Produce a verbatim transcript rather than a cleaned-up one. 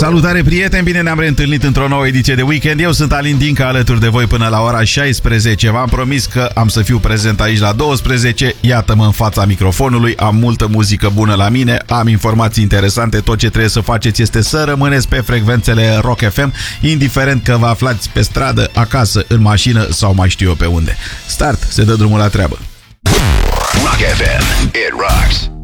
Salutare, prieteni! Bine ne-am reîntâlnit într-o nouă ediție de weekend. Eu sunt Alin Dinca, alături de voi până la ora șaisprezece. V-am promis că am să fiu prezent aici la douăsprezece. Iată-mă în fața microfonului. Am multă muzică bună la mine, am informații interesante. Tot ce trebuie să faceți este să rămâneți pe frecvențele Rock F M, indiferent că vă aflați pe stradă, acasă, în mașină sau mai știu eu pe unde. Start! Se dă drumul la treabă. Rock F M. It rocks.